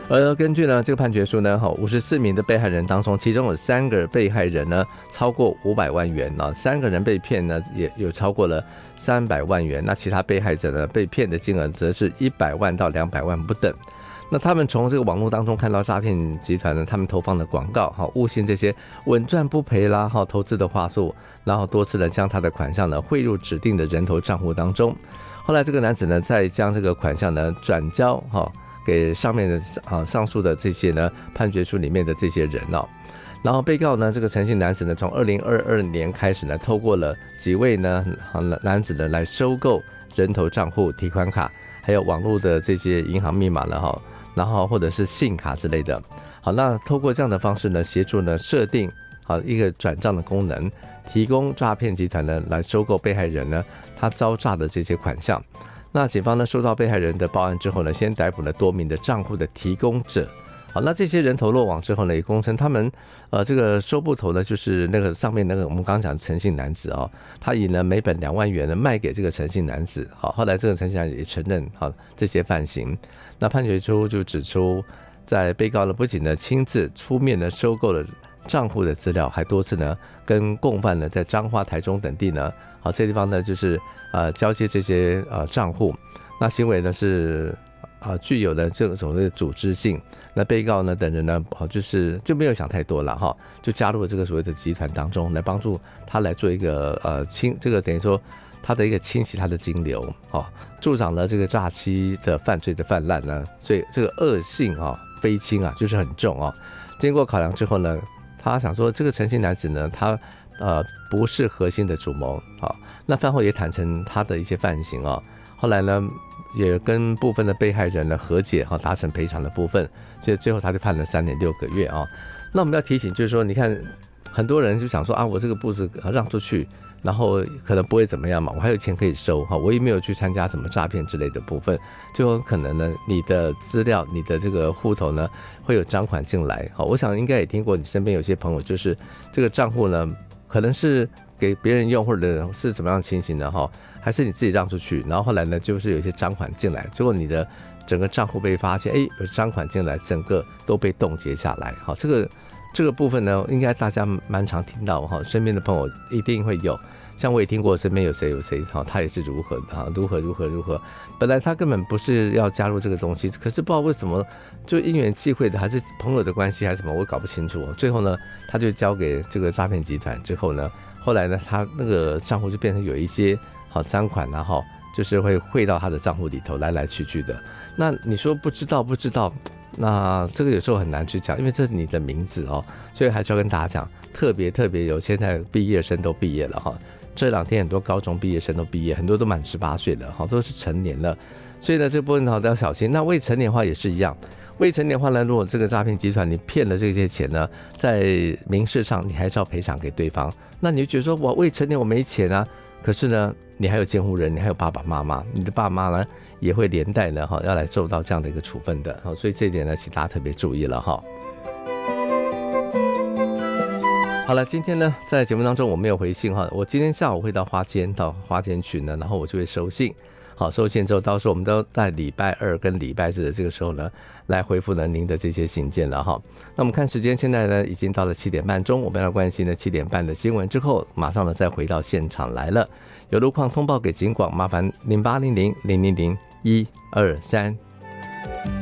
而根据呢这个判决书呢，54名的被害人当中，其中有3个被害人呢超过500万元，3个人被骗呢也有超过了300万元，那其他被害者呢被骗的金额则是100万到200万不等。那他们从这个网络当中看到诈骗集团呢，他们投放的广告误信这些稳赚不赔啦投资的话术，然后多次的将他的款项呢汇入指定的人头账户当中。后来这个男子呢再将这个款项呢转交给上面的上述的这些呢判决书里面的这些人然后被告呢这个陈姓男子呢从2022年开始呢，透过了几位呢男子呢来收购人头账户、提款卡还有网络的这些银行密码了然后或者是信卡之类的。好，那透过这样的方式呢，协助呢设定一个转账的功能，提供诈骗集团呢来收购被害人呢他遭诈的这些款项。那警方呢收到被害人的报案之后呢，先逮捕了多名的账户的提供者。好，那这些人头落网之后呢，也供称他们这个收部头呢，就是那个上面那个我们刚刚讲的陈姓男子他以呢每本2万元呢卖给这个陈姓男子。好，后来这个陈姓男子也承认这些犯行。那判决书就指出，在被告呢不仅呢亲自出面呢收购了账户的资料，还多次呢跟共犯呢在彰化、台中等地呢这地方呢就是交接这些账户。那行为呢是具有了这种的组织性。那被告呢等人呢就没有想太多了就加入了这个所谓的集团当中，来帮助他来做一个这个等于说他的一个清洗他的金流助长了这个诈欺的犯罪的泛滥呢。所以这个恶性非轻就是很重经过考量之后呢，他想说这个陈姓男子呢他不是核心的主谋那饭后也坦诚他的一些犯行后来呢也跟部分的被害人呢和解达成赔偿的部分，所以最后他就判了3年6个月那我们要提醒就是说，你看很多人就想说我这个步子让出去，然后可能不会怎么样嘛，我还有钱可以收我也没有去参加什么诈骗之类的部分，就有可能呢你的资料、你的这个户头呢会有赃款进来我想应该也听过你身边有些朋友就是这个账户呢可能是给别人用，或者是怎么样的情形呢还是你自己让出去，然后后来呢就是有一些赃款进来，结果你的整个账户被发现有赃款进来，整个都被冻结下来这个部分呢应该大家蛮常听到身边的朋友一定会有，像我也听过身边有谁他也是如何本来他根本不是要加入这个东西，可是不知道为什么就因缘际会的，还是朋友的关系还是什么，我搞不清楚最后呢他就交给这个诈骗集团之后呢，后来呢他那个账户就变成有一些赃款就是会汇到他的账户里头来去的。那你说不知道，那这个有时候很难去讲，因为这是你的名字所以还是要跟大家讲，特别有现在毕业生都毕业了这2天很多高中毕业生都毕业，很多都满18岁了都是成年了，所以呢这部分都要小心。那未成年化也是一样，未成年化呢，如果这个诈骗集团你骗了这些钱呢，在民事上你还是要赔偿给对方。那你就觉得说我未成年我没钱可是呢你还有监护人，你还有爸爸妈妈，你的爸妈呢也会连带呢要来受到这样的一个处分的所以这一点呢请大家特别注意了好了，今天呢在节目当中我没有回信我今天下午会到花间去呢，然后我就会收信。好，收信之后到时候我们都在礼拜2跟礼拜4的这个时候呢来回复呢您的这些信件了那我们看时间，现在呢已经到了7点半钟，我们要关心呢7点半的新闻之后，马上呢再回到现场来了。有路况通报给警广，麻烦0800-000-123。